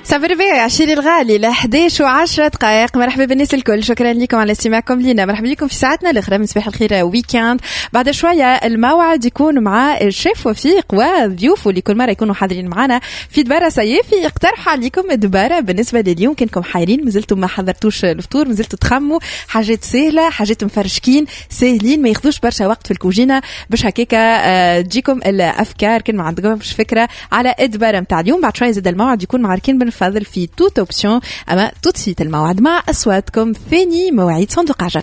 صبري عشيري الغالي ل 11:10. مرحبا بالناس الكل، شكرا لكم على استماعكم لينا. مرحبا بكم في ساعتنا الاخرى من صباح الخير ويكاند. بعد شويه الموعد يكون مع الشيف وفيق وضيوفه اللي كل مره يكونوا حاضرين معنا في دبارة صيفي يقترحوا عليكم دبارة. بالنسبه لليوم كنكم حايرين، مازلتم ما حضرتوش الفطور، مازلتوا تخموا حاجات سهله، حاجات مفرشكين سهلين، ما ياخذوش برشا وقت في الكوجينه باش هكاكا تجيكم الافكار كان ما عندكمش فكره على دبارة نتاع اليوم. بعد شويه زاد الموعد يكون مع ركين بن فاضل في توت اوبسيون. اما توت الموعد مع اصواتكم. ثاني مواعيد صندوق عجب.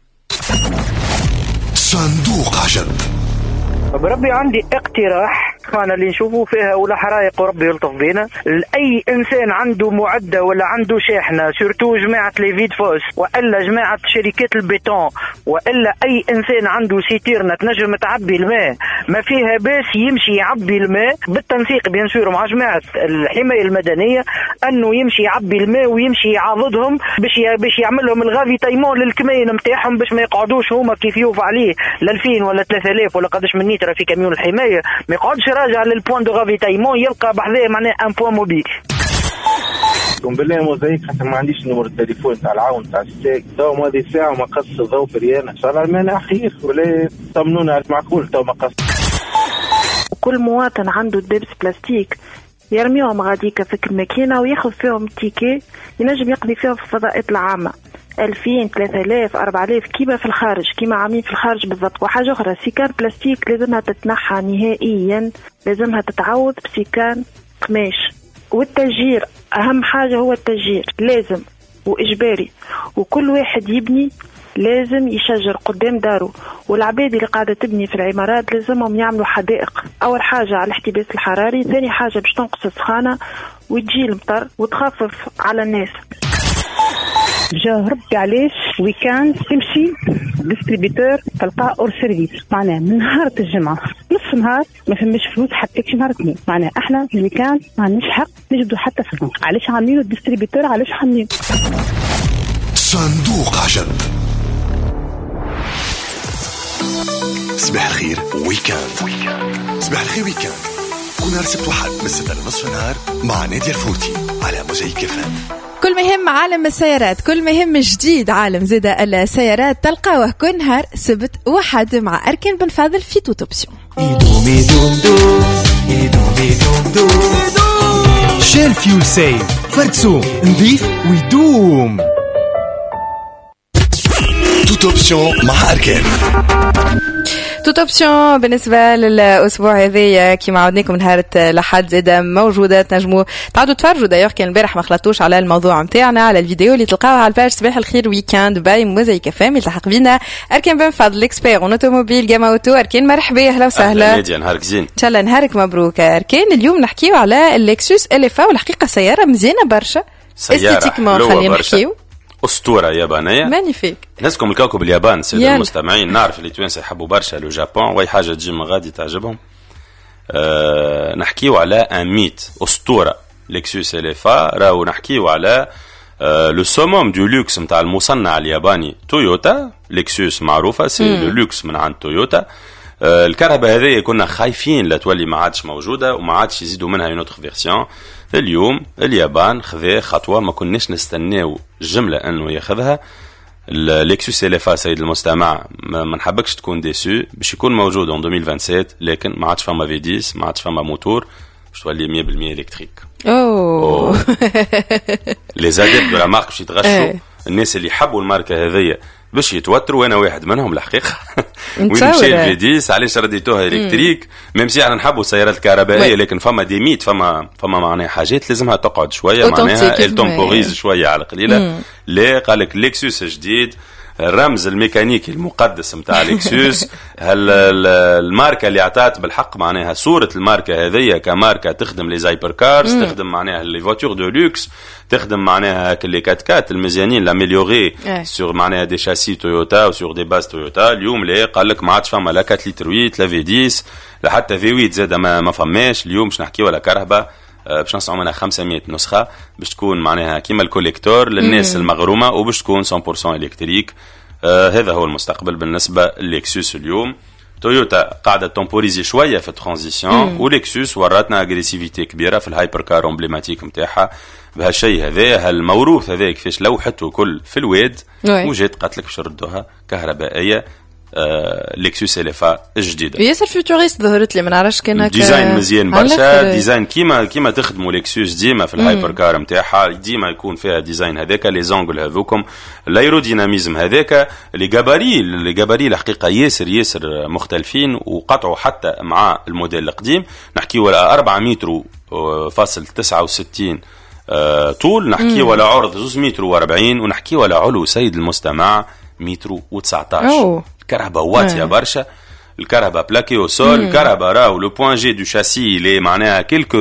صندوق عجب. بربي عندي اقتراح، خانة اللي نشوفوا فيها ولا حرايق وربي يلطف بينا. اي انسان عنده معدة ولا عنده شاحنة، سورتو جماعة ليفيد فوس وإلا جماعة شركات البيتون وإلا اي انسان عنده سيتيرنا تنجم تعبي الماء، ما فيها باس يمشي يعبي الماء بالتنسيق بيان سور مع جماعة الحماية المدنية، انه يمشي يعبي الماء ويمشي يعاضدهم باش يعمل لهم الغافي تايمون للكمين نتاعهم باش ما يقعدوش هما كيف يوفى عليه ل 2000 ولا 3000 ولا قداش من نيترا في كاميون الحماية، ما يقعدش راجع للبوان دو غافيتايمون يلقى بحذاه معناه ان بوان موبيل. قم بالله موزايك حتى ما عنديش نمر التليفون تاع العون تاع الساك تو هذه ساعه ما قص الضوء فريانه ان شاء الله المانع خير ولا طمنونا على المعقول تو ما قص. كل مواطن عنده دبس بلاستيك يرميهم غاديكا في الماكينه وياخذ فيهم تيكي ينجم يقضي فيهم في الفضاءات العامه 2000 3000 4000 كيما في الخارج، كيما عاملين في الخارج بالضبط. وحاجه اخرى، سيكان بلاستيك لازمها تتنحى نهائيا، لازمها تتعوض بسيكان قماش. والتشجير اهم حاجه، هو التشجير لازم واجباري، وكل واحد يبني لازم يشجر قدام داره. والعباد اللي قاعده تبني في العمارات لازمهم يعملوا حدائق، اول حاجه على الاحتباس الحراري، ثاني حاجه باش تنقص السخانه وتجي المطر وتخفف على الناس. جا ربي علاش ويكاند تمشي ديستريبيتور تلقاه اور سيرفيس، معناه من نهار الجمعه نص نهار ما فماش فلوس حتى كي نهار اثنين، معناه احنا في الويكاند ما عندناش حق نجبدوا حتى فلوس. علاش عاملينه الديستريبيتور؟ علاش عاملين صندوق عجب. صباح الخير ويكاند. صباح الخير ويكاند كل نهار سبت واحد من 6 لنصف النهار مع نادية الفوتي على موزايك فام. كل مهم عالم السيارات، كل مهم جديد عالم زيد السيارات تلقاوه كل نهار سبت واحد مع أركان بن فاضل في توت اوبسيون. شيل فيول سيف فرتسو نظيف ويدوم. توت اوبسيون مع أركان. توت اوبسيون بالنسبه للاسبوع هذا كيما عودناكم نهار لحد زاده موجوده، تنجموا تعودوا تفرجوا. دايوغ كان البارح ما خلطوش على الموضوع نتاعنا على الفيديو اللي تلقاوها على الباج صباح الخير ويكاند باي موزايك فام. يلتحق بينا اركان بن فضل اكسبير اون اوتوموبيل جاما اوتو. اركان مرحبا، اهلا وسهلا. نادية نهارك زين ان شاء الله، نهارك مبروك اركان. اليوم نحكيو على اللكسوس الفا، والحقيقه سياره مزيانه برشا استيتيكمون، خلينا نحكيو أسطورة يابانية مانيفيك. ناسكم الكوكب اليابان سيدي المستمعين، نعرف اللي توانسة يحبوا برشا لو جابون واي حاجة تجي من غادي تعجبهم. نحكيو على ان ميت أسطورة لكسوس الفا، راهو نحكيو على لو سوموم دو لوكس متاع المصنع الياباني تويوتا. لكسوس معروفة سي لو لوكس من عند تويوتا. الكهرباء هذه كنا خايفين لا تولي ما عادش موجودة وما عادش يزيدوا منها يونوتر فيرسيون. اليوم اليابان خذ خطوة ما كناش نستناو الجملة انه ياخذها. اللكسوس الفا سيد المستمع ما نحبكش تكون ديسو، باش يكون موجود en 2027 لكن ما عادش فما V10، ما عادش فما موتور، باش تولي 100% الكتريك. اوه لي زاديب دو لا مارك باش يتغشوا. الناس اللي يحبوا الماركة هذية باش يتوتروا، وانا واحد منهم الحقيقه. ويمشي الفيديس علاش رديتوها الكتريك، ميم سي احنا نحبوا السيارات الكهربائيه لكن فما ديميت، فما معناها حاجات لازمها تقعد شويه، معناها التومبوريز شويه على القليله. لا قالك ليكسوس جديد، الرمز الميكانيكي المقدس متاع لكسوس. الماركه اللي عطات بالحق معناها صوره الماركه هذه كماركه تخدم لي زايبر كارز، تخدم معناها لي فواتور دو لوكس، تخدم معناها لي كات المزيانين لاميليوري سور معناها دي شاسي تويوتا وسور دي باز تويوتا. اليوم لا قالك ما عادش فما لا 4 لتر 8 لا في 10 لا حتى في 8 زاد ما فماش. اليوم باش نحكيو على كهرباء باش نصنعوا منها 500 نسخه باش تكون معناها كيما الكوليكتور للناس المغرومه وباش تكون 100% الكتريك. هذا هو المستقبل بالنسبه للكسوس اليوم. تويوتا قاعده تمبوريزي شويه في الترانزيسيون، ولكسوس وراتنا اغريسيفيتي كبيره في الهايبر كار امبليماتيك نتاعها. بهالشيء هذا هالموروث هذا كيفاش لوحته كل في الواد، وجات قالت لك باش نردوها كهربائيه. لكسوس اليفا الجديده ياسر فيوتوريست ظهرت لي، ما نعرفش كان هكا ديزاين مزيان برشا. ديزاين كيما تخدموا لكسوس ديما في الهايبر كار نتاعها، ديما يكون فيها ديزاين هذاك، لي زونغل هذوكم، الايروديناميزم هذاك، لي جاباري الحقيقه ياسر مختلفين، وقطعوا حتى مع الموديل القديم. نحكي ولا 4 متر فاصل 69 طول، نحكي ولا عرض 2 متر و40، ونحكي ولا علو سيد المستمع متر و19. الكهرباء واطيه برشا، الكهرباء بلاكي او سول، الكهرباء راهو لو بوين جي دو شاسي اللي معناها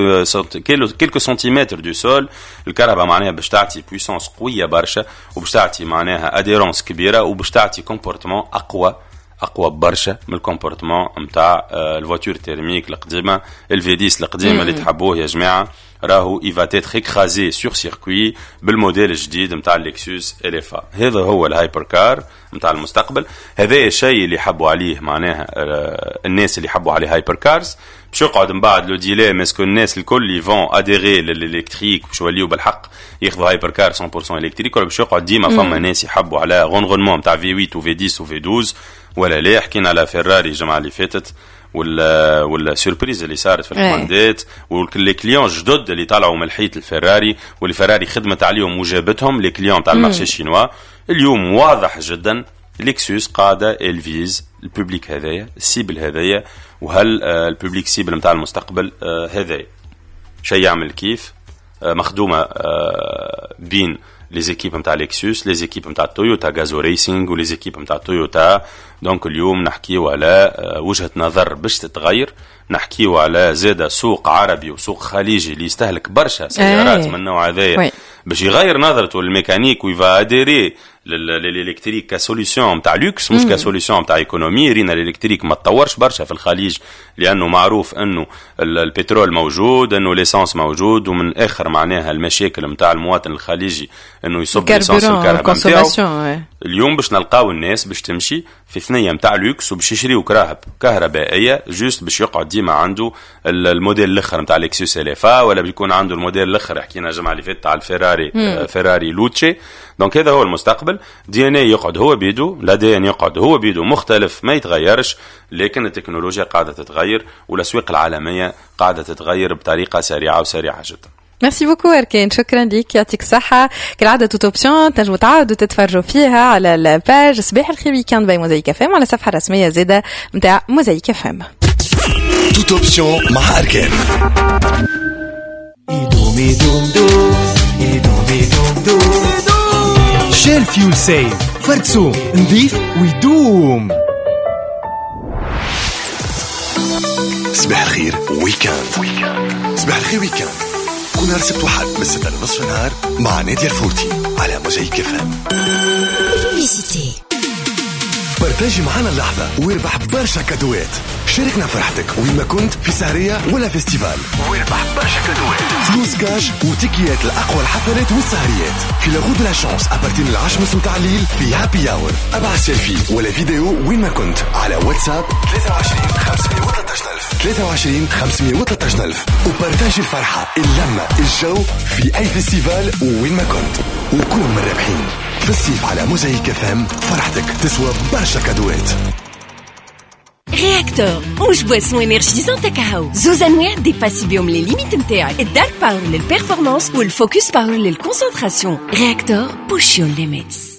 كيلكو سنتيمتر دو سول. الكهرباء معناها باش تعطي بويسونس قويه برشا، وباش تعطي معناها اديرونس كبيره، وباش تعطي كومبورتمون اقوى برشا من الكومبورتمون نتاع الفواتور تيرميك القديمه، الفي 10 القديمه اللي تحبوه يا جماعه. راهو يفا تيتر اكرازي سور سيركوي بالموديل الجديد نتاع اللكسوس اليفا. هذا هو الهايبر كار نتاع المستقبل. هذا الشيء اللي يحبوا عليه معناها الناس اللي يحبوا عليه هايبر كارز. باش يقعد من بعد لو ديلي ماسكو الناس الكل يفون اديري للالكتريك باش يوليو بالحق ياخذوا هايبر كار 100% الكتريك، ولا باش يقعد ديما فما ناس يحبوا على غونغونمون نتاع في 8 وفي 10 وفي 12 ولا لا. حكينا على فيراري الجمعه اللي فاتت، ولا سوربريز اللي صارت في الكوماندات، واللي كليون جدد اللي طلعوا من الحيط الفيراري، واللي فيراري خدمت عليهم وجابتهم لي كليون تاع المارشي الشينوا. اليوم واضح جدا لكسوس قاعده الفيز البوبليك هذايا، السيبل هذايا، وهل البوبليك سيبل نتاع المستقبل هذايا شيء يعمل كيف مخدومه بين لي زيكيب نتاع لكسوس، لي زيكيب نتاع تويوتا غازو ريسينغ، ولي زيكيب نتاع تويوتا. دونك اليوم نحكيو على وجهه نظر باش تتغير، نحكيو على زاده سوق عربي وسوق خليجي اللي يستهلك برشا سيارات من النوع هذايا باش يغير نظرته للميكانيك ويفا اديري للالكتريك كسوليسيون نتاع لوكس مش كسوليسيون نتاع ايكونومي. رينا الالكتريك ما تطورش برشا في الخليج لانه معروف انه البترول موجود، انه ليسانس موجود، ومن اخر معناها المشاكل نتاع المواطن الخليجي انه يصب ليسانس الكهرباء نتاعو. اليوم باش نلقاو الناس باش تمشي في ثنيه نتاع لوكس وباش يشريو كراهب كهربائيه جوست باش يقعد ديما عنده الموديل الاخر نتاع لكسوس اليفا، ولا بيكون عنده الموديل الاخر حكينا الجمعه اللي فاتت على الفيراري فيراري لوتشي. دونك هذا هو المستقبل. دي ان اي يقعد هو بيدو، لا دي ان يقعد هو بيدو، مختلف ما يتغيرش، لكن التكنولوجيا قاعده تتغير والاسواق العالميه قاعده تتغير بطريقه سريعه وسريعه جدا. ميرسي بوكو أركان، شكرا لك، يعطيك الصحة. كالعادة توت اوبسيون تنجموا تعاودوا تتفرجوا فيها على الباج صباح الخير ويكاند باي موزايك اف ام، على الصفحة الرسمية زادة نتاع موزايك اف ام. توت اوبسيون مع أركان. شيل فيول سيف فرتسو نظيف ويدوم. صباح الخير ويكاند. صباح الخير ويكاند كل نهار سبت وحد من 6 لنصف النهار مع نادية الفوتي على موزايك اف ام. بارتاجي معنا اللحظة واربح برشا كادوات. شاركنا فرحتك وين ما كنت في سهرية ولا فيستيفال، واربح برشا كادوات، فلوس كاش وتيكيات لأقوى الحفلات والسهريات في لاغود لا شانس أبارتين 10 متاع الليل في هابي اور. ابعث سيلفي ولا فيديو وين ما كنت على واتساب 23 513 23 513 وبارتاجي الفرحة، اللمة، الجو في أي فيستيفال وين ما كنت، وكون من الرابحين. في الصيف على موزايك اف ام فرحتك تسوى برشا كادوات. رياكتور مش بواسون انرجيزون كاكاو، زوز انواع ديباسي بيهم لي ليميت نتاعك، الدارك باور للبيرفورمانس والفوكس باور للكونسنتراسيون. رياكتور بوش يور ليميتس.